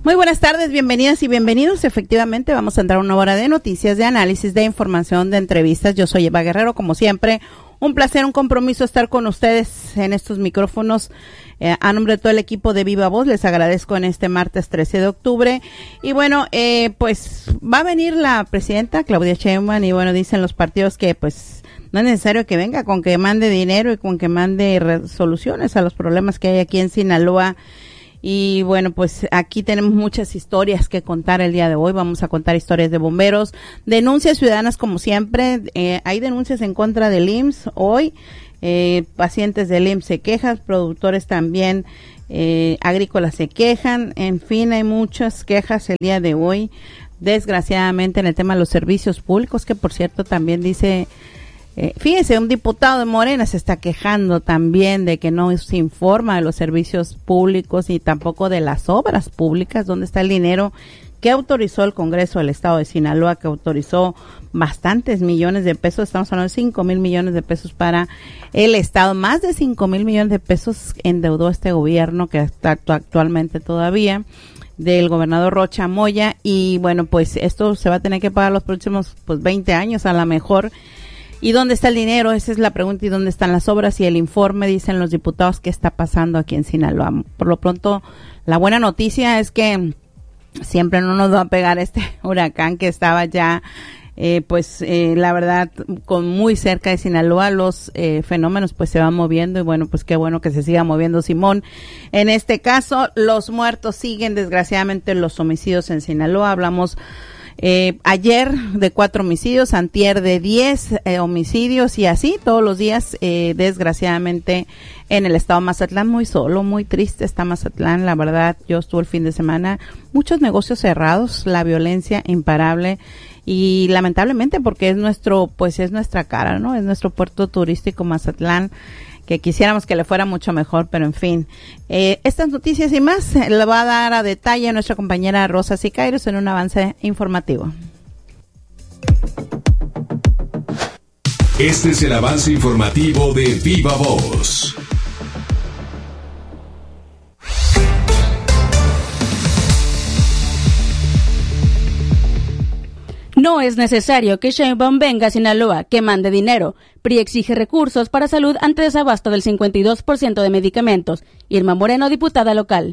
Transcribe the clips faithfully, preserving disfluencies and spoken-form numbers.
Muy buenas tardes, bienvenidas y bienvenidos. Efectivamente, vamos a entrar a una hora de noticias, de análisis, de información, de entrevistas. Yo soy Eva Guerrero, como siempre. Un placer, un compromiso estar con ustedes en estos micrófonos. Eh, a nombre de todo el equipo de Viva Voz, les agradezco en este martes trece de octubre. Y bueno, eh, pues va a venir la presidenta Claudia Sheinbaum y bueno, dicen los partidos que pues no es necesario que venga, con que mande dinero y con que mande soluciones a los problemas que hay aquí en Sinaloa. Y bueno, pues aquí tenemos muchas historias que contar el día de hoy. Vamos a contar historias de bomberos, denuncias ciudadanas como siempre. Eh, hay denuncias en contra del I M S S hoy. Eh, pacientes del I M S S se quejan, productores también eh, agrícolas se quejan. En fin, hay muchas quejas el día de hoy. Desgraciadamente en el tema de los servicios públicos, que por cierto también dice... Eh, fíjense, un diputado de Morena se está quejando también de que no se informa de los servicios públicos y tampoco de las obras públicas, dónde está el dinero que autorizó el Congreso del Estado de Sinaloa, que autorizó bastantes millones de pesos. Estamos hablando de cinco mil millones de pesos para el Estado, más de cinco mil millones de pesos endeudó este gobierno que está actualmente todavía, del gobernador Rocha Moya, y bueno, pues esto se va a tener que pagar los próximos pues veinte años a lo mejor. ¿Y dónde está el dinero? Esa es la pregunta. ¿Y dónde están las obras? Y el informe, dicen los diputados, ¿qué está pasando aquí en Sinaloa? Por lo pronto, la buena noticia es que siempre no nos va a pegar este huracán que estaba ya, eh, pues, eh, la verdad, con muy cerca de Sinaloa. Los eh, fenómenos, pues, se van moviendo y bueno, pues, qué bueno que se siga moviendo, Simón. En este caso, los muertos siguen, desgraciadamente, los homicidios en Sinaloa. Hablamos Eh, ayer de cuatro homicidios, antier de diez eh, homicidios y así todos los días, eh, desgraciadamente en el estado de Mazatlán, muy solo, muy triste está Mazatlán, la verdad. Yo estuve el fin de semana, muchos negocios cerrados, la violencia imparable y lamentablemente porque es nuestro, pues es nuestra cara, ¿no? Es nuestro puerto turístico Mazatlán, que quisiéramos que le fuera mucho mejor, pero en fin. Eh, estas noticias y más le va a dar a detalle nuestra compañera Rosa Sicairos en un avance informativo. Este es el avance informativo de Viva Voz. No es necesario que Sheinbaum venga a Sinaloa, que mande dinero. P R I exige recursos para salud ante desabasto del cincuenta y dos por ciento de medicamentos. Irma Moreno, diputada local.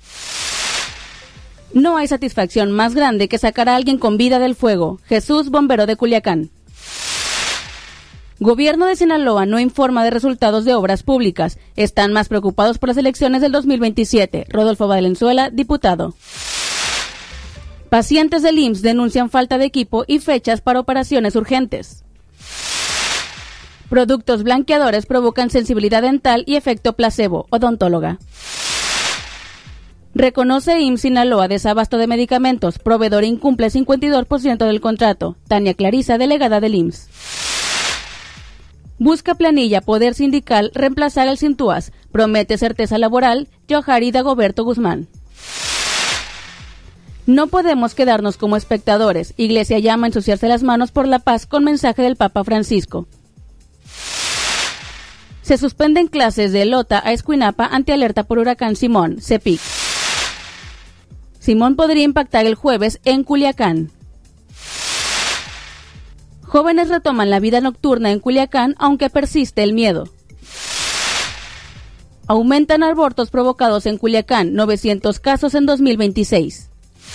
No hay satisfacción más grande que sacar a alguien con vida del fuego. Jesús, bombero de Culiacán. Gobierno de Sinaloa no informa de resultados de obras públicas. Están más preocupados por las elecciones del dos mil veintisiete. Rodolfo Valenzuela, diputado. Pacientes del I M S S denuncian falta de equipo y fechas para operaciones urgentes. Productos blanqueadores provocan sensibilidad dental y efecto placebo. Odontóloga. Reconoce I M S S Sinaloa desabasto de medicamentos. Proveedor incumple cincuenta y dos por ciento del contrato. Tania Clarisa, delegada del I M S S. Busca planilla Poder Sindical reemplazar el Sintuas. Promete certeza laboral. Johari Dagoberto Guzmán. No podemos quedarnos como espectadores. Iglesia llama a ensuciarse las manos por la paz con mensaje del Papa Francisco. Se suspenden clases de Lota a Escuinapa ante alerta por huracán Simón. CEPIC. Simón podría impactar el jueves en Culiacán. Jóvenes retoman la vida nocturna en Culiacán aunque persiste el miedo. Aumentan abortos provocados en Culiacán. novecientos casos en dos mil veintiséis.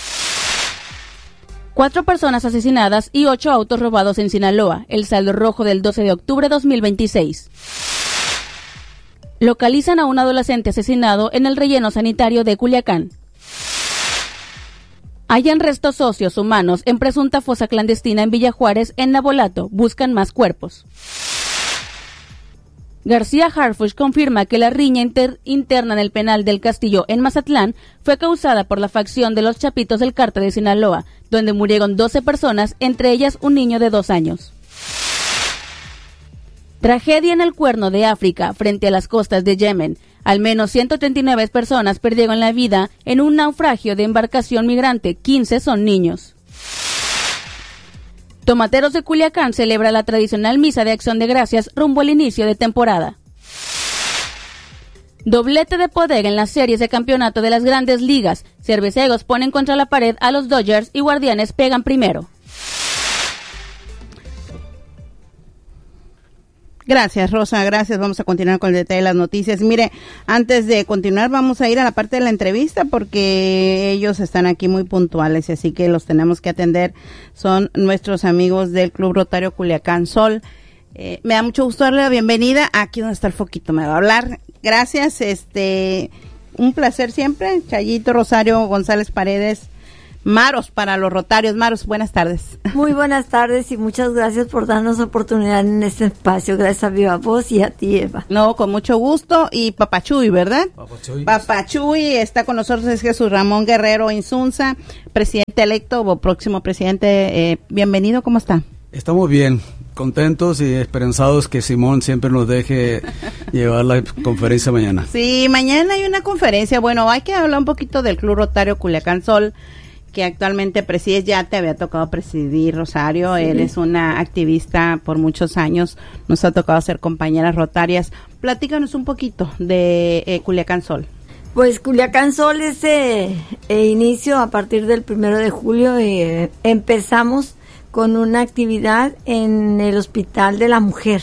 Cuatro personas asesinadas y ocho autos robados en Sinaloa. El saldo rojo del doce de octubre de dos mil veintiséis. Localizan a un adolescente asesinado en el relleno sanitario de Culiacán. Hallan restos óseos humanos en presunta fosa clandestina en Villa Juárez, en Navolato. Buscan más cuerpos. García Harfuch confirma que la riña inter- interna en el penal del Castillo en Mazatlán fue causada por la facción de los Chapitos del Cártel de Sinaloa, donde murieron doce personas, entre ellas un niño de dos años. Tragedia en el Cuerno de África, frente a las costas de Yemen. Al menos ciento treinta y nueve personas perdieron la vida en un naufragio de embarcación migrante, quince son niños. Tomateros de Culiacán celebra la tradicional misa de acción de gracias rumbo al inicio de temporada. Doblete de poder en las series de campeonato de las grandes ligas. Cerveceros ponen contra la pared a los Dodgers y Guardianes pegan primero. Gracias, Rosa, gracias. Vamos a continuar con el detalle de las noticias. Mire, antes de continuar vamos a ir a la parte de la entrevista porque ellos están aquí muy puntuales, así que los tenemos que atender. Son nuestros amigos del Club Rotario Culiacán Sol. Eh, me da mucho gusto darle la bienvenida. Aquí donde está el foquito me va a hablar. Gracias, este, un placer siempre. Chayito, Rosario, González Paredes, Maros para los Rotarios. Maros, buenas tardes. Muy buenas tardes y muchas gracias por darnos oportunidad en este espacio. Gracias a Viva Voz y a ti, Eva. No, con mucho gusto. Y Papachuy, ¿verdad? Papachuy. Papachuy está con nosotros, es Jesús Ramón Guerrero Insunza, presidente electo o próximo presidente. Eh, bienvenido, ¿cómo está? Estamos bien, contentos y esperanzados que Simón siempre nos deje llevar la conferencia mañana. Sí, mañana hay una conferencia. Bueno, hay que hablar un poquito del Club Rotario Culiacán Sol, que actualmente presides. Ya te había tocado presidir, Rosario. Sí. Eres una activista por muchos años. Nos ha tocado ser compañeras rotarias. Platícanos un poquito de eh, Culiacán Sol. Pues Culiacán Sol es eh, eh, inicio a partir del primero de julio. Eh, empezamos con una actividad en el Hospital de la Mujer.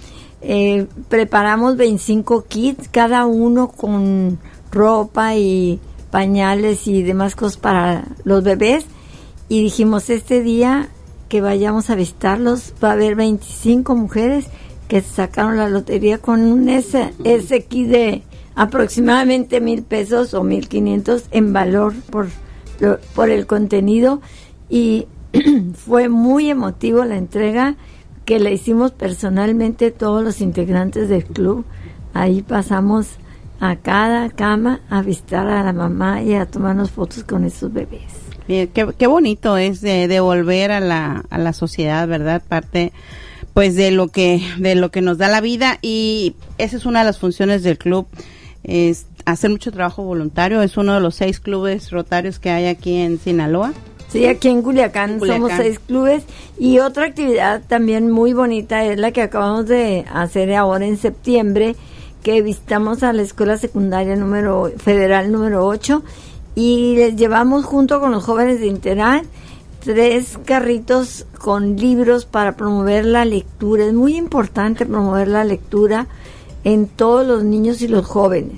Eh, preparamos veinticinco kits, cada uno con ropa y pañales y demás cosas para los bebés, y dijimos, este día que vayamos a visitarlos va a haber veinticinco mujeres que sacaron la lotería con un ese, ese kit de aproximadamente mil pesos o mil quinientos en valor por, por el contenido, y fue muy emotivo la entrega que le hicimos personalmente todos los integrantes del club. Ahí pasamos a cada cama a visitar a la mamá y a tomarnos fotos con esos bebés. Bien, qué, qué bonito es de devolver a la a la sociedad, ¿verdad? Parte pues de lo que de lo que nos da la vida, y esa es una de las funciones del club, es hacer mucho trabajo voluntario. Es uno de los seis clubes rotarios que hay aquí en Sinaloa. Sí, aquí en Culiacán, Culiacán somos seis clubes, y otra actividad también muy bonita es la que acabamos de hacer ahora en septiembre, que visitamos a la escuela secundaria número federal número ocho y les llevamos junto con los jóvenes de Interan tres carritos con libros para promover la lectura. Es muy importante promover la lectura en todos los niños y los jóvenes.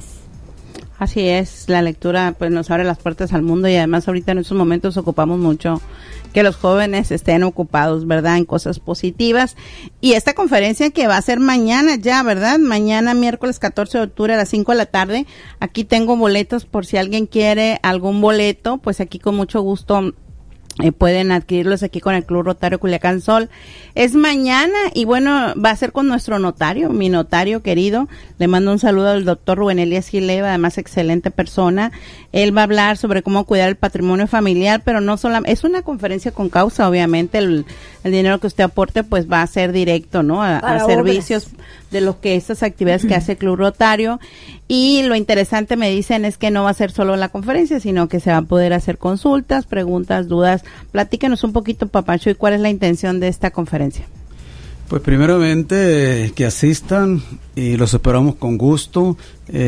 Así es, la lectura pues nos abre las puertas al mundo, y además ahorita en estos momentos ocupamos mucho que los jóvenes estén ocupados, ¿verdad?, en cosas positivas. Y esta conferencia que va a ser mañana ya, ¿verdad? Mañana, miércoles catorce de octubre a las cinco de la tarde. Aquí tengo boletos por si alguien quiere algún boleto, pues aquí con mucho gusto Eh, pueden adquirirlos aquí con el Club Rotario Culiacán Sol. Es mañana, y bueno, va a ser con nuestro notario, mi notario querido. Le mando un saludo al doctor Rubén Elías Gileva, además excelente persona. Él va a hablar sobre cómo cuidar el patrimonio familiar, pero no solamente, es una conferencia con causa, obviamente el, el dinero que usted aporte pues va a ser directo, ¿no? A, a servicios de lo que estas actividades que hace el Club Rotario. Y lo interesante, me dicen, es que no va a ser solo la conferencia, sino que se va a poder hacer consultas, preguntas, dudas. Platíquenos un poquito, Papacho, y cuál es la intención de esta conferencia. Pues primeramente eh, que asistan, y los esperamos con gusto.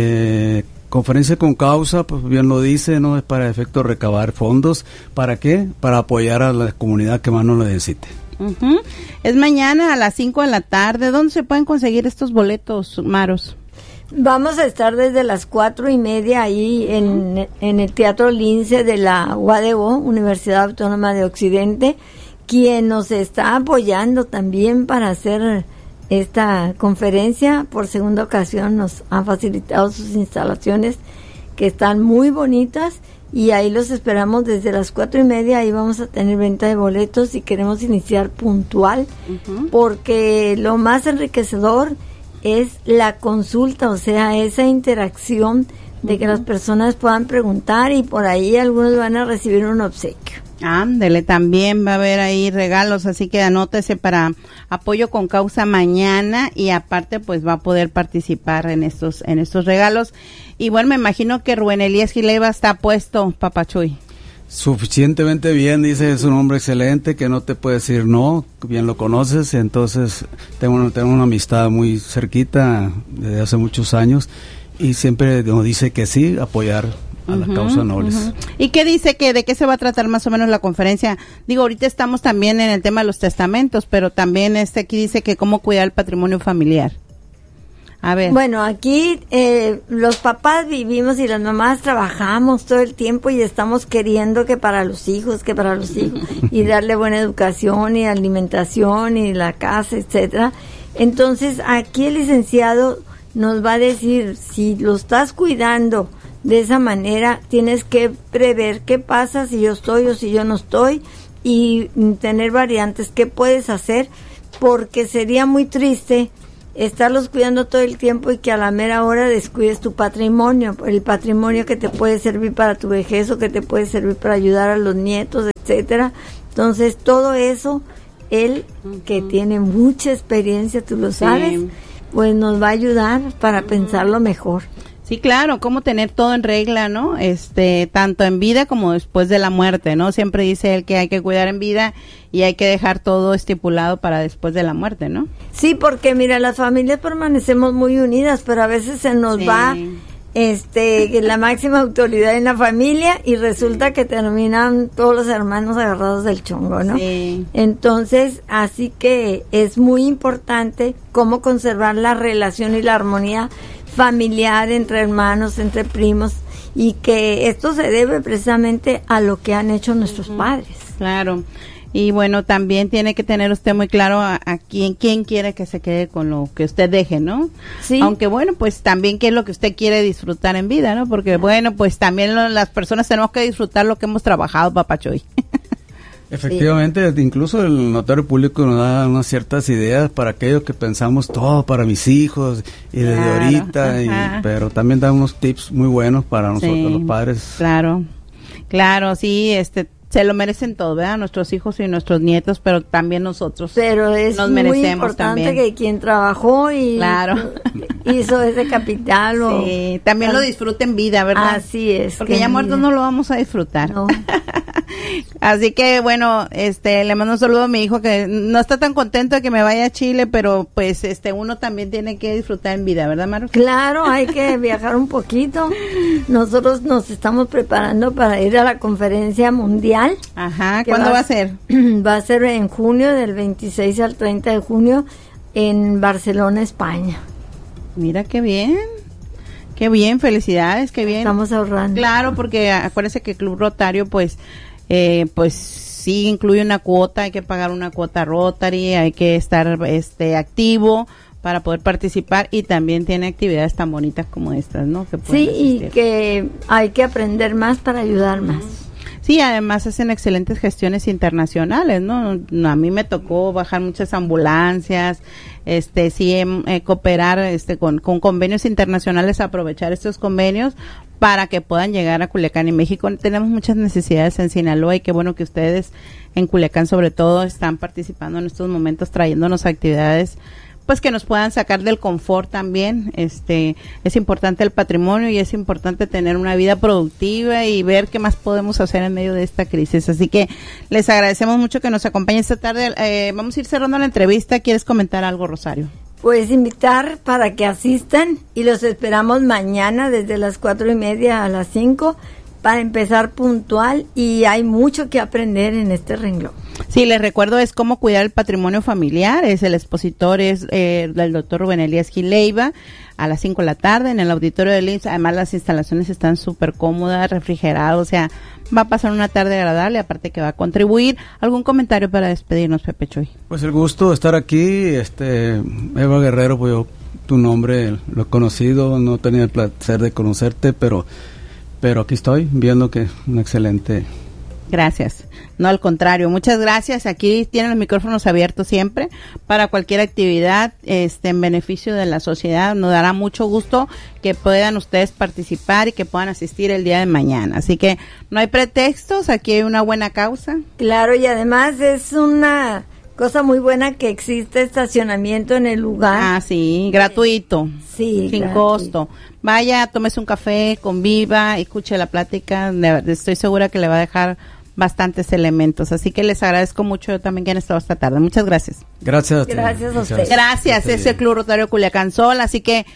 Eh, conferencia con causa, pues bien lo dice, no es para efecto recabar fondos. ¿Para qué? Para apoyar a la comunidad que más nos lo necesite. Uh-huh. Es mañana a las cinco de la tarde. ¿Dónde se pueden conseguir estos boletos, Maros? Vamos a estar desde las cuatro y media ahí en, en el Teatro Lince de la U A D O, Universidad Autónoma de Occidente, quien nos está apoyando también para hacer esta conferencia. Por segunda ocasión nos han facilitado sus instalaciones, que están muy bonitas, y ahí los esperamos desde las cuatro y media. Ahí vamos a tener venta de boletos y queremos iniciar puntual, uh-huh. porque lo más enriquecedor es la consulta, o sea, esa interacción de uh-huh. que las personas puedan preguntar, y por ahí algunos van a recibir un obsequio. Ándele, también va a haber ahí regalos, así que anótese para apoyo con causa mañana, y aparte pues va a poder participar en estos en estos regalos. Y bueno, me imagino que Rubén Elías Gileva está puesto, Papachuy. Suficientemente bien, dice, es un hombre excelente que no te puede decir no, bien lo conoces, entonces tengo, tengo una amistad muy cerquita desde hace muchos años, y siempre nos dice que sí, apoyar a uh-huh, la causa nobles. Uh-huh. ¿Y qué dice que de qué se va a tratar más o menos la conferencia? Digo, ahorita estamos también en el tema de los testamentos, pero también este aquí dice que cómo cuidar el patrimonio familiar. A ver. Bueno, aquí eh, los papás vivimos y las mamás trabajamos todo el tiempo y estamos queriendo que para los hijos, que para los hijos, y darle buena educación y alimentación y la casa, etcétera. Entonces, aquí el licenciado nos va a decir, si lo estás cuidando de esa manera, tienes que prever qué pasa si yo estoy o si yo no estoy y tener variantes, qué puedes hacer, porque sería muy triste estarlos cuidando todo el tiempo y que a la mera hora descuides tu patrimonio, el patrimonio que te puede servir para tu vejez o que te puede servir para ayudar a los nietos, etcétera. Entonces, todo eso, él, uh-huh. que tiene mucha experiencia, tú lo sabes, sí. pues nos va a ayudar para uh-huh. pensarlo mejor. Sí, claro, cómo tener todo en regla, ¿no? Este, tanto en vida como después de la muerte, ¿no? Siempre dice él que hay que cuidar en vida y hay que dejar todo estipulado para después de la muerte, ¿no? Sí, porque mira, las familias permanecemos muy unidas, pero a veces se nos sí. va este la máxima autoridad en la familia y resulta que terminan todos los hermanos agarrados del chongo, ¿no? Sí. Entonces, así que es muy importante cómo conservar la relación y la armonía familiar entre hermanos, entre primos, y que esto se debe precisamente a lo que han hecho nuestros uh-huh. padres. Claro. Y bueno, también tiene que tener usted muy claro a, a quién, quién quiere que se quede con lo que usted deje, ¿no? Sí. Aunque bueno, pues también qué es lo que usted quiere disfrutar en vida, ¿no? Porque bueno, pues también lo, las personas tenemos que disfrutar lo que hemos trabajado, Papachoy. Efectivamente, sí. Incluso el notario público nos da unas ciertas ideas para aquellos que pensamos todo para mis hijos y desde claro, ahorita, y, pero también da unos tips muy buenos para nosotros sí, los padres. Claro, claro, sí, este, se lo merecen todos, ¿verdad? Nuestros hijos y nuestros nietos, pero también nosotros. Pero es nos muy merecemos importante también. Que quien trabajó y claro. hizo ese capital o sí, también lo disfruten vida, ¿verdad? Así es. Porque ya muertos no lo vamos a disfrutar. No. Así que bueno, este, le mando un saludo a mi hijo que no está tan contento de que me vaya a Chile, pero pues este uno también tiene que disfrutar en vida, ¿verdad, Maru? Claro, hay que viajar un poquito. Nosotros nos estamos preparando para ir a la conferencia mundial. Ajá, ¿cuándo va, va a ser? Va a ser en junio, del veintiséis al treinta de junio, en Barcelona, España. Mira qué bien. Qué bien, felicidades, qué bien. Estamos ahorrando. Claro, porque acuérdese que el Club Rotario, pues, eh, pues sí incluye una cuota, hay que pagar una cuota Rotary, hay que estar este activo para poder participar y también tiene actividades tan bonitas como estas, ¿no? Que sí, asistir. Y que hay que aprender más para ayudar más. Sí, además hacen excelentes gestiones internacionales, ¿no? A mí me tocó bajar muchas ambulancias, este, sí, eh, cooperar este, con, con convenios internacionales, aprovechar estos convenios para que puedan llegar a Culiacán y México. Tenemos muchas necesidades en Sinaloa y qué bueno que ustedes en Culiacán sobre todo están participando en estos momentos, trayéndonos actividades pues que nos puedan sacar del confort también. Este, es importante el patrimonio y es importante tener una vida productiva y ver qué más podemos hacer en medio de esta crisis. Así que les agradecemos mucho que nos acompañen esta tarde. Eh, vamos a ir cerrando la entrevista. ¿Quieres comentar algo, Rosario? Pues invitar para que asistan y los esperamos mañana desde las cuatro y media a las cinco para empezar puntual y hay mucho que aprender en este renglón. Sí, les recuerdo es cómo cuidar el patrimonio familiar, es el expositor es eh, el doctor Rubén Elías Gil Leiva a las cinco de la tarde en el auditorio del I M S S. Además las instalaciones están súper cómodas, refrigeradas, o sea, va a pasar una tarde agradable, aparte que va a contribuir. ¿Algún comentario para despedirnos, Pepe Choy? Pues el gusto de estar aquí, este, Eva Guerrero, pues yo tu nombre lo he conocido, no he tenido el placer de conocerte, pero pero aquí estoy viendo que es un excelente. Gracias. No, al contrario, muchas gracias. Aquí tienen los micrófonos abiertos siempre para cualquier actividad este en beneficio de la sociedad. Nos dará mucho gusto que puedan ustedes participar y que puedan asistir el día de mañana. Así que no hay pretextos, aquí hay una buena causa. Claro, y además es una cosa muy buena que existe estacionamiento en el lugar. Ah, sí, gratuito. Sí, sin gratuito. costo. Vaya, tómese un café, conviva, escuche la plática. Estoy segura que le va a dejar bastantes elementos. Así que les agradezco mucho yo también que han estado esta tarde. Muchas gracias. Gracias. Gracias a ustedes. Gracias. Es el Club Rotario Culiacán Sol. Así que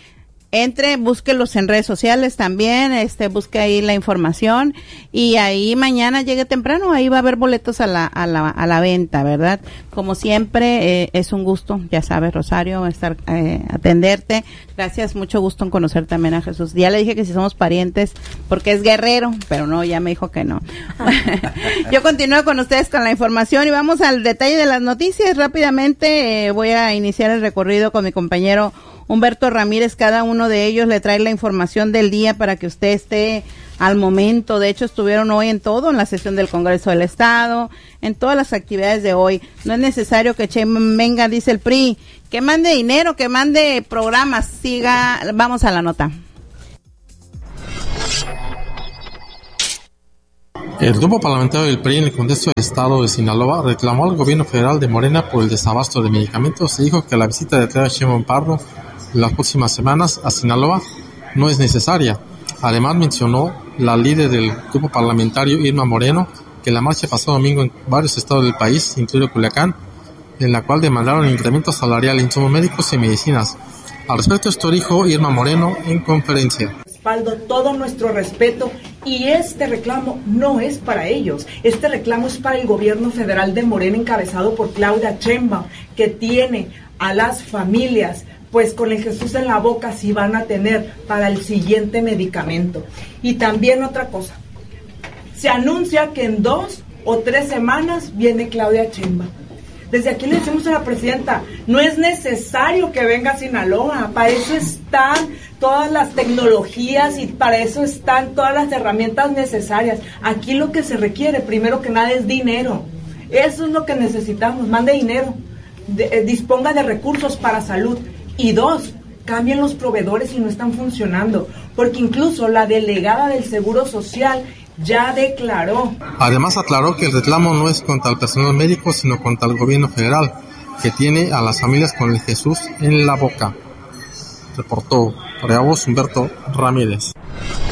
entre, búsquelos en redes sociales también, este, busque ahí la información y ahí mañana llegue temprano, ahí va a haber boletos a la, a la, a la venta, ¿verdad? Como siempre, eh, es un gusto, ya sabes, Rosario, estar, eh, atenderte. Gracias, mucho gusto en conocer también a Jesús. Ya le dije que si somos parientes, porque es guerrero, pero no, ya me dijo que no. Yo continúo con ustedes con la información y vamos al detalle de las noticias. Rápidamente, eh, voy a iniciar el recorrido con mi compañero Humberto Ramírez. Cada uno de ellos le trae la información del día para que usted esté al momento. De hecho, estuvieron hoy en todo, en la sesión del Congreso del Estado, en todas las actividades de hoy. No es necesario que Sheinbaum venga, dice el P R I, que mande dinero, que mande programas. Siga, vamos a la nota. El grupo parlamentario del P R I en el Congreso del Estado de Sinaloa reclamó al gobierno federal de Morena por el desabasto de medicamentos y dijo que la visita de Claudia Sheinbaum Pardo en las próximas semanas a Sinaloa no es necesaria. Además mencionó la líder del grupo parlamentario, Irma Moreno, que la marcha pasado domingo en varios estados del país, incluido Culiacán, en la cual demandaron incremento salarial en insumos médicos y medicinas. Al respecto, esto dijo Irma Moreno en conferencia. Respaldo, todo nuestro respeto, y este reclamo no es para ellos, este reclamo es para el gobierno federal de Morena encabezado por Claudia Sheinbaum, que tiene a las familias pues con el Jesús en la boca si van a tener para el siguiente medicamento. Y también otra cosa, se anuncia que en dos o tres semanas viene Claudia Sheinbaum. Desde aquí le decimos a la presidenta, no es necesario que venga a Sinaloa, para eso están todas las tecnologías y para eso están todas las herramientas necesarias. Aquí lo que se requiere, primero que nada, es dinero. Eso es lo que necesitamos, mande dinero, de, eh, disponga de recursos para salud. Y dos, cambien los proveedores si no están funcionando, porque incluso la delegada del Seguro Social ya declaró. Además aclaró que el reclamo no es contra el personal médico, sino contra el gobierno federal, que tiene a las familias con el Jesús en la boca. Reportó para Voz Humberto Ramírez.